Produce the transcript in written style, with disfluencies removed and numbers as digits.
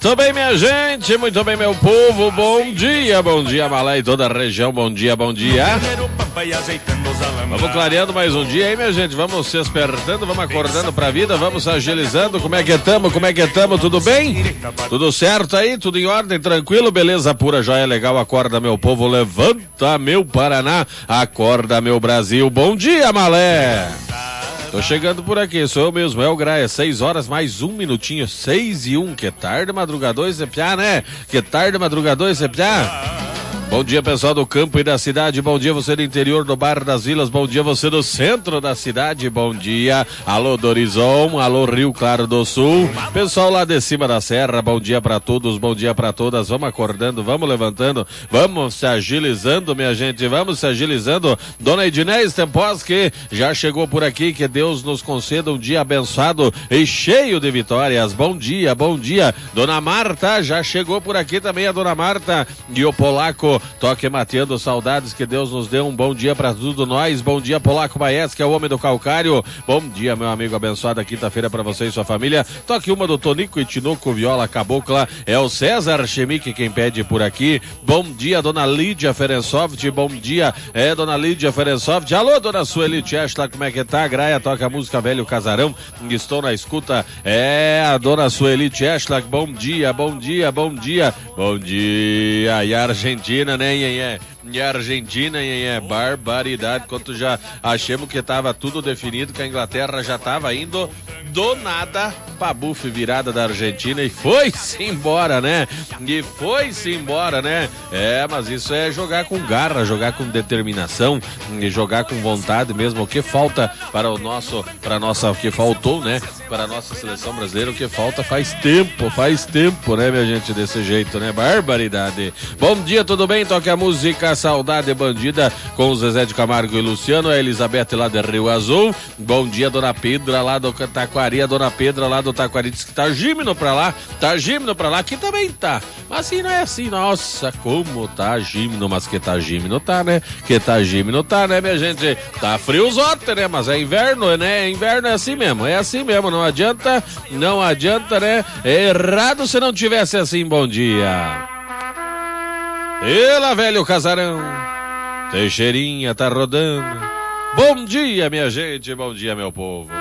Muito bem, minha gente, muito bem, meu povo, bom dia, Malé e toda a região, bom dia. Vamos clareando mais um dia aí, minha gente, vamos se espertando, vamos acordando pra vida, vamos agilizando, como é que tamo, tudo bem? Tudo certo aí, tudo em ordem, tranquilo, beleza pura, joia, legal, acorda meu povo, levanta meu Paraná, acorda meu Brasil, bom dia, Malé! Tô chegando por aqui, sou eu mesmo, é o Graia, 6 horas mais um minutinho, 6:01, que tarde madrugador esse piá, né? Que tarde madrugador esse piá. Bom dia, pessoal do campo e da cidade, bom dia você do interior do bairro das Vilas, bom dia você do centro da cidade, bom dia, alô Dorizon, alô Rio Claro do Sul, pessoal lá de cima da serra, bom dia pra todos, bom dia pra todas, vamos acordando, vamos levantando, vamos se agilizando, minha gente, vamos se agilizando. Dona Edinés Temposki já chegou por aqui, que Deus nos conceda um dia abençoado e cheio de vitórias, bom dia. Dona Marta já chegou por aqui também, a Dona Marta e o Polaco Toque mateando saudades, que Deus nos dê um bom dia pra tudo nós, bom dia Polaco Baez, que é o homem do calcário, bom dia meu amigo, abençoada quinta-feira pra você e sua família. Toque uma do Tonico e Tinoco, viola cabocla, é o César Chemique quem pede por aqui, bom dia Dona Lídia Ferensoft, bom dia, Dona Lídia Ferensoft, alô Dona Sueli Tchesla, como é que tá? Graia, toca a música Velho Casarão, estou na escuta, a Dona Sueli Tchesla, bom dia, e a Argentina, né, E a Argentina, barbaridade, quanto já achamos que estava tudo definido, que a Inglaterra já estava indo do nada pra bufe virada da Argentina e foi-se embora, né? Mas isso é jogar com garra, jogar com determinação e jogar com vontade mesmo. O que falta para o nossa, o que faltou, né? Para a nossa seleção brasileira, o que falta faz tempo, né, minha gente, desse jeito, né? Barbaridade. Bom dia, tudo bem? Toque a música Saudade Bandida com o Zezé de Camargo e Luciano, a Elizabeth lá de Rio Azul. Bom dia, Dona Pedra lá do Taquari, a Dona Pedra lá do Taquari diz que tá gímino pra lá, aqui também tá, mas assim não é assim, nossa, como tá gímino, mas que tá gímino tá, né, minha gente, tá friozote, né, mas é inverno, né, inverno é assim mesmo, não adianta, né, é errado se não tivesse assim, bom dia. E lá, Velho Casarão, Teixeirinha tá rodando. Bom dia, minha gente, bom dia, meu povo.